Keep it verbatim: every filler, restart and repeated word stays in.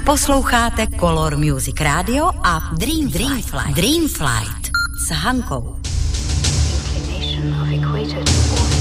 Posloucháte Color Music Radio a Dream Dream Flight. Dream Flight s Hankou. Inclination of equator to